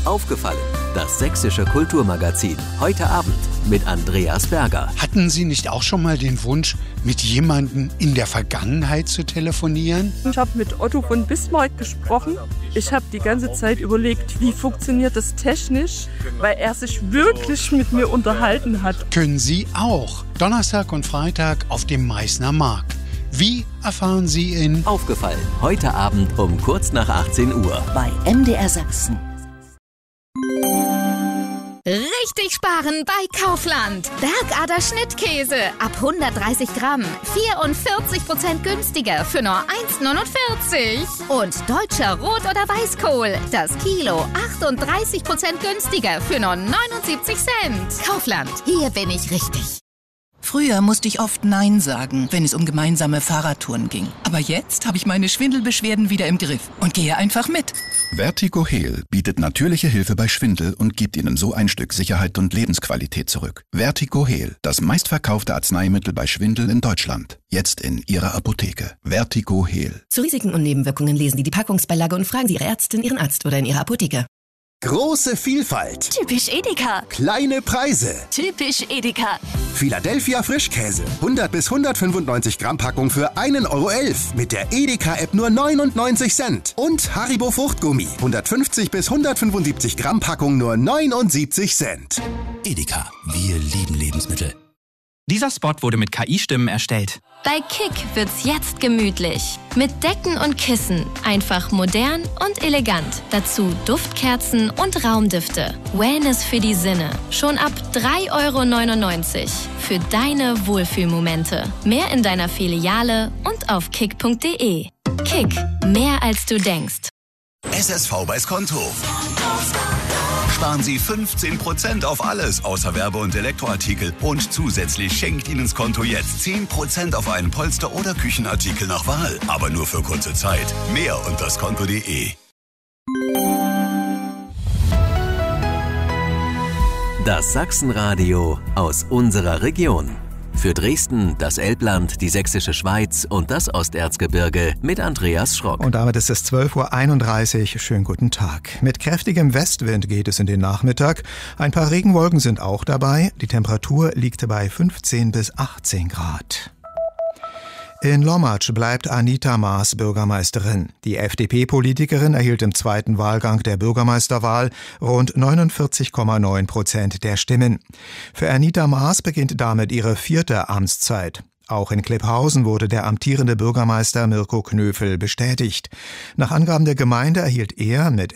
Aufgefallen. Das sächsische Kulturmagazin. Heute Abend mit Andreas Berger. Hatten Sie nicht auch schon mal den Wunsch, mit jemandem in der Vergangenheit zu telefonieren? Ich habe mit Otto von Bismarck gesprochen. Ich habe die ganze Zeit überlegt, wie funktioniert das technisch, weil er sich wirklich mit mir unterhalten hat. Können Sie auch. Donnerstag und Freitag auf dem Meißner Markt. Wie erfahren Sie in Aufgefallen. Heute Abend um kurz nach 18 Uhr. Bei MDR Sachsen. Richtig sparen bei Kaufland. Bergader Schnittkäse ab 130 Gramm. 44% günstiger für nur 1,49. Und deutscher Rot- oder Weißkohl. Das Kilo 38% günstiger für nur 79 Cent. Kaufland, hier bin ich richtig. Früher musste ich oft Nein sagen, wenn es um gemeinsame Fahrradtouren ging. Aber jetzt habe ich meine Schwindelbeschwerden wieder im Griff und gehe einfach mit. Vertigo Heal bietet natürliche Hilfe bei Schwindel und gibt Ihnen so ein Stück Sicherheit und Lebensqualität zurück. Vertigo Heal, das meistverkaufte Arzneimittel bei Schwindel in Deutschland. Jetzt in Ihrer Apotheke. Vertigo Heal. Zu Risiken und Nebenwirkungen lesen Sie die Packungsbeilage und fragen Sie Ihre Ärztin, Ihren Arzt oder in Ihrer Apotheke. Große Vielfalt. Typisch Edeka. Kleine Preise. Typisch Edeka. Philadelphia Frischkäse. 100 bis 195 Gramm Packung für 1,11 € mit der Edeka-App nur 99 Cent. Und Haribo Fruchtgummi. 150 bis 175 Gramm Packung nur 79 Cent. Edeka. Wir lieben Lebensmittel. Dieser Spot wurde mit KI-Stimmen erstellt. Bei Kick wird's jetzt gemütlich. Mit Decken und Kissen. Einfach modern und elegant. Dazu Duftkerzen und Raumdüfte. Wellness für die Sinne. Schon ab 3,99 € für deine Wohlfühlmomente. Mehr in deiner Filiale und auf kick.de. Kick. Mehr als du denkst. SSV bei Skonto. Sparen Sie 15% auf alles außer Werbe- und Elektroartikel. Und zusätzlich schenkt Ihnen Skonto jetzt 10% auf einen Polster- oder Küchenartikel nach Wahl. Aber nur für kurze Zeit. Mehr unter skonto.de. Das Sachsenradio aus unserer Region. Für Dresden, das Elbland, die Sächsische Schweiz und das Osterzgebirge mit Andreas Schrock. Und damit ist es 12:31 Uhr. Schönen guten Tag. Mit kräftigem Westwind geht es in den Nachmittag. Ein paar Regenwolken sind auch dabei. Die Temperatur liegt bei 15 bis 18 Grad. In Lommatsch bleibt Anita Maas Bürgermeisterin. Die FDP-Politikerin erhielt im zweiten Wahlgang der Bürgermeisterwahl rund 49,9% der Stimmen. Für Anita Maas beginnt damit ihre 4. Amtszeit. Auch in Klipphausen wurde der amtierende Bürgermeister Mirko Knöfel bestätigt. Nach Angaben der Gemeinde erhielt er mit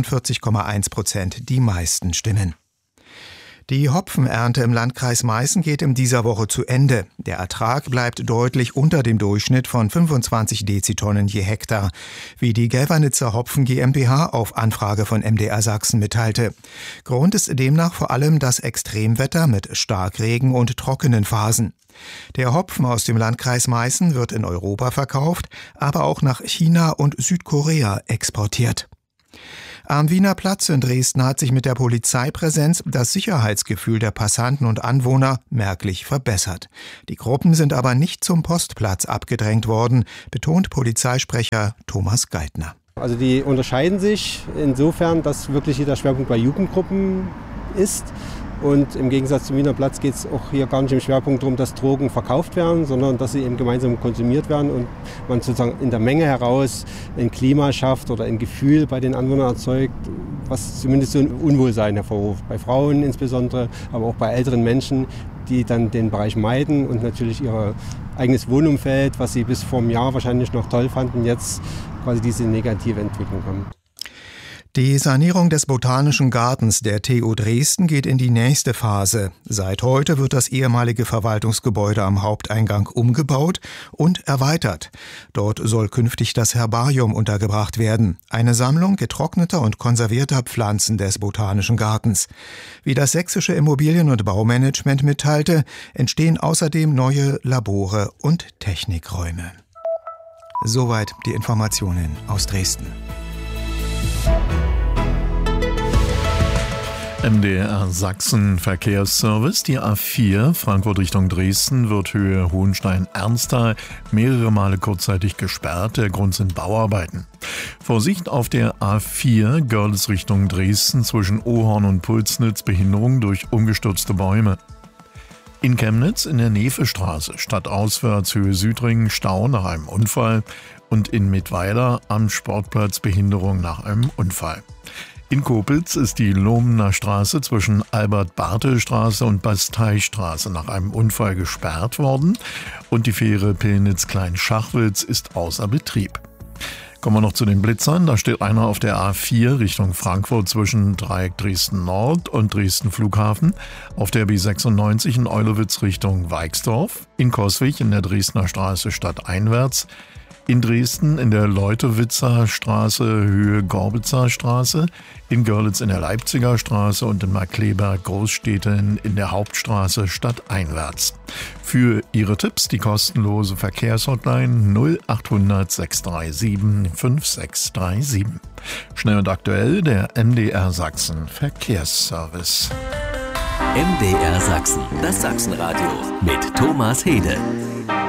46,1% die meisten Stimmen. Die Hopfenernte im Landkreis Meißen geht in dieser Woche zu Ende. Der Ertrag bleibt deutlich unter dem Durchschnitt von 25 Dezitonnen je Hektar, wie die Gelvernitzer Hopfen GmbH auf Anfrage von MDR Sachsen mitteilte. Grund ist demnach vor allem das Extremwetter mit Starkregen und trockenen Phasen. Der Hopfen aus dem Landkreis Meißen wird in Europa verkauft, aber auch nach China und Südkorea exportiert. Am Wiener Platz in Dresden hat sich mit der Polizeipräsenz das Sicherheitsgefühl der Passanten und Anwohner merklich verbessert. Die Gruppen sind aber nicht zum Postplatz abgedrängt worden, betont Polizeisprecher Thomas Geithner. Also die unterscheiden sich insofern, dass wirklich hier der Schwerpunkt bei Jugendgruppen ist. Und im Gegensatz zum Wiener Platz geht es auch hier gar nicht im Schwerpunkt darum, dass Drogen verkauft werden, sondern dass sie eben gemeinsam konsumiert werden und man sozusagen in der Menge heraus ein Klima schafft oder ein Gefühl bei den Anwohnern erzeugt, was zumindest so ein Unwohlsein hervorruft. Bei Frauen insbesondere, aber auch bei älteren Menschen, die dann den Bereich meiden und natürlich ihr eigenes Wohnumfeld, was sie bis vor einem Jahr wahrscheinlich noch toll fanden, jetzt quasi diese negative Entwicklung haben. Die Sanierung des Botanischen Gartens der TU Dresden geht in die nächste Phase. Seit heute wird das ehemalige Verwaltungsgebäude am Haupteingang umgebaut und erweitert. Dort soll künftig das Herbarium untergebracht werden, eine Sammlung getrockneter und konservierter Pflanzen des Botanischen Gartens. Wie das sächsische Immobilien- und Baumanagement mitteilte, entstehen außerdem neue Labore und Technikräume. Soweit die Informationen aus Dresden. MDR Sachsen Verkehrsservice. Die A4 Frankfurt Richtung Dresden wird Höhe Hohenstein-Ernsthal mehrere Male kurzzeitig gesperrt. Der Grund sind Bauarbeiten. Vorsicht auf der A4 Görlitz Richtung Dresden zwischen Ohorn und Pulsnitz, Behinderung durch umgestürzte Bäume. In Chemnitz in der Nevestraße stadtauswärts Höhe Südring Stau nach einem Unfall und in Mittweiler am Sportplatz Behinderung nach einem Unfall. In Koblenz ist die Lohmener Straße zwischen Albert-Bartel-Straße und Basteistraße nach einem Unfall gesperrt worden und die Fähre Pillnitz-Klein-Schachwitz ist außer Betrieb. Kommen wir noch zu den Blitzern. Da steht einer auf der A4 Richtung Frankfurt zwischen Dreieck Dresden Nord und Dresden Flughafen, auf der B96 in Eulowitz Richtung Weixdorf, in Coswig in der Dresdner Straße stadteinwärts, in Dresden in der Leutewitzer Straße Höhe Gorbitzer Straße, in Görlitz in der Leipziger Straße und in Markkleeberg Großstädten in der Hauptstraße stadteinwärts. Für Ihre Tipps die kostenlose Verkehrshotline 0800 637 5637. Schnell und aktuell der MDR Sachsen Verkehrsservice. MDR Sachsen, das Sachsenradio mit Thomas Hede.